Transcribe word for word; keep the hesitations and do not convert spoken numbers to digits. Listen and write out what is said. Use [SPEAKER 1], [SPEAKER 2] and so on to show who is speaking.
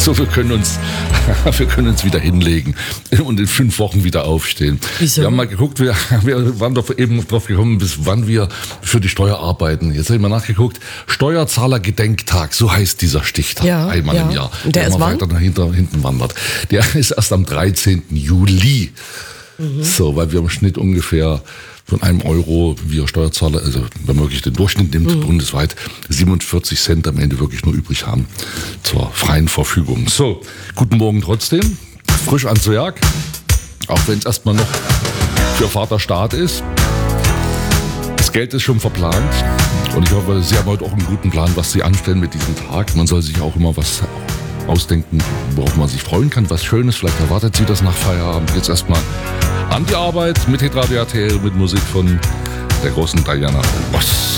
[SPEAKER 1] So, wir können uns, wir können uns wieder hinlegen und in fünf Wochen wieder aufstehen.
[SPEAKER 2] Wieso?
[SPEAKER 1] Wir haben mal geguckt, wir, wir waren doch eben drauf gekommen, bis wann wir für die Steuer arbeiten. Jetzt habe ich mal nachgeguckt. Steuerzahlergedenktag, so heißt dieser Stichtag,
[SPEAKER 2] Ja,
[SPEAKER 1] einmal
[SPEAKER 2] ja.
[SPEAKER 1] im Jahr.
[SPEAKER 2] Und der ist
[SPEAKER 1] immer
[SPEAKER 2] wann?
[SPEAKER 1] weiter nach hinten, hinten wandert. Der ist erst am dreizehnten Juli. Mhm. So, weil wir im Schnitt ungefähr von einem Euro, wir Steuerzahler, also wenn man wirklich den Durchschnitt nimmt, mhm. bundesweit, siebenundvierzig Cent am Ende wirklich nur übrig haben zur freien Verfügung. So, guten Morgen trotzdem, frisch ans Werk, auch wenn es erstmal noch für Vaterstaat ist. Das Geld ist schon verplant und ich hoffe, Sie haben heute auch einen guten Plan, was Sie anstellen mit diesem Tag. Man soll sich auch immer was ausdenken, worauf man sich freuen kann, was Schönes. Vielleicht erwartet Sie das nach Feierabend. Jetzt erstmal an die Arbeit mit Hitradio R T L, mit Musik von der großen Diana Ross.